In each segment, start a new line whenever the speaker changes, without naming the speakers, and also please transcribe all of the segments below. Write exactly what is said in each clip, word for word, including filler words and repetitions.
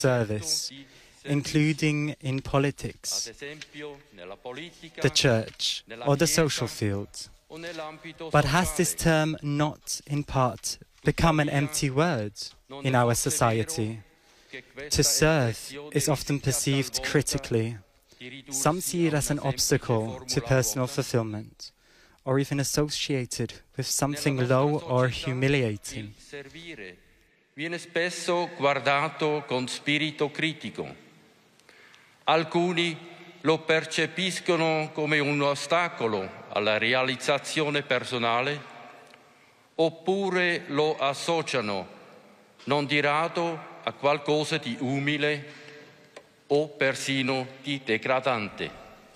service, including in politics, the church, or the social field. But has this term not, in part, become an empty word in our society? To serve is often perceived critically. Some see it as an obstacle to personal fulfillment, or even associated with something low or humiliating.
Viene spesso guardato con spirito critico. Alcuni lo percepiscono come un ostacolo alla realizzazione personale, oppure lo associano, non di rado, a qualcosa di umile o persino di degradante.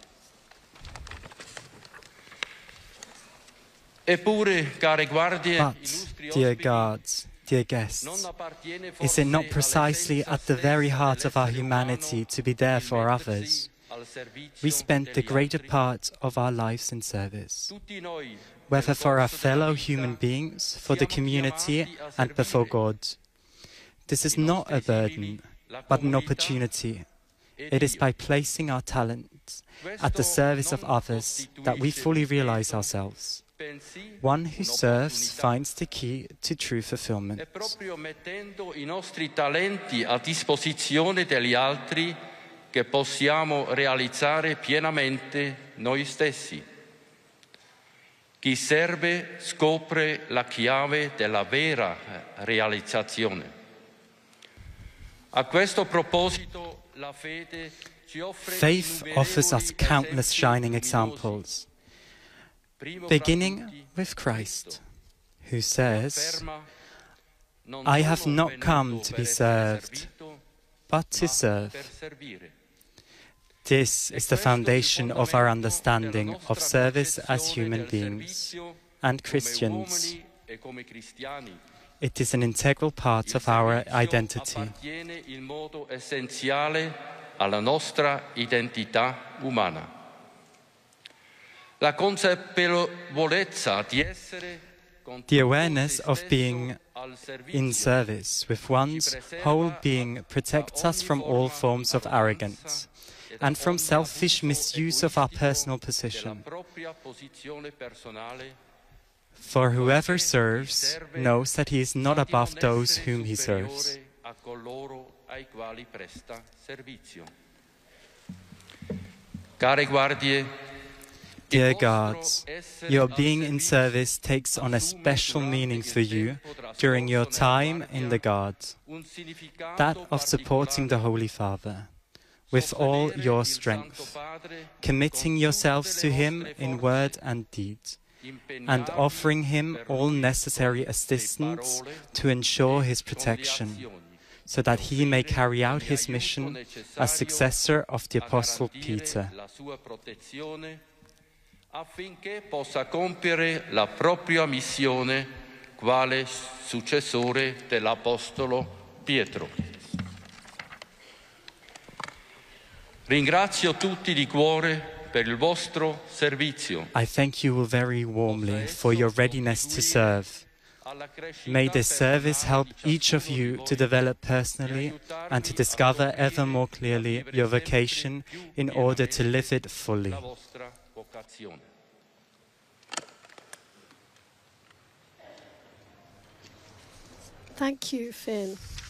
Eppure, care guardie,
But, dear guards, dear guests, is it not precisely at the very heart of our humanity to be there for others? We spend the greater part of our lives in service, whether for our fellow human beings, for the community, and before God. This is not a burden, but an opportunity. It is by placing our talents at the service of others that we fully realize ourselves. One who serves finds the key to true fulfillment.
È proprio mettendo i nostri talenti a disposizione degli altri che possiamo realizzare pienamente noi stessi. Chi serve scopre la chiave della vera realizzazione. A questo proposito, la fede ci offre
Faith offers us countless shining examples, beginning with Christ, who says, I have not come to be served, but to serve. This is the foundation of our understanding of service as human beings and Christians. It is an integral part of our identity.
Appartiene in modo essenziale alla nostra identità umana. La consapevolezza di essere
The awareness of being in service with one's whole being protects us from all forms of arrogance and from selfish misuse of our personal position. For whoever serves knows that he is not above those whom he serves.
Care guardie,
Dear guards, your being in service takes on a special meaning for you during your time in the Guard, that of supporting the Holy Father with all your strength, committing yourselves to him in word and deed, and offering him all necessary assistance to ensure his protection, so that he may carry out his mission as successor of the Apostle Peter.
Affinché possa compiere la propria missione quale successore dell'Apostolo Pietro. Ringrazio tutti di cuore per il vostro servizio.
I thank you very warmly for your readiness to serve. May this service help each of you to develop personally and to discover ever more clearly your vocation in order to live it fully.
Thank you, Finn.